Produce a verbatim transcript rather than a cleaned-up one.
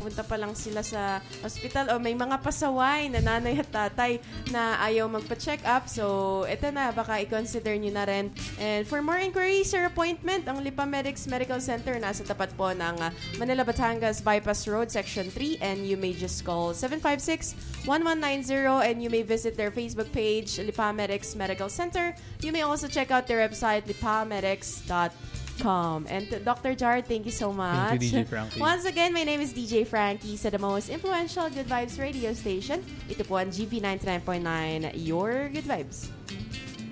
papunta pa lang sila sa hospital o may mga pasaway na nanay at tatay na ayaw magpa-check up. So, eto na, baka i-consider nyo na rin. And for more inquiries or appointment, ang Lipa Medics Medical Center nasa tapat po ng uh, Manila Batangas Bypass Road, Section three, and you may just call seven five six, one one nine zero and you may visit their Facebook page, Lipa Medics Medical Center. You may also check out their website, lipamedics dot com. And to Doctor Jar, thank you so much. Thank you, D J Frankie. Once again, my name is D J Frankie sa the most influential Good Vibes radio station. Ito po ang G V ninety-nine point nine, Your Good Vibes.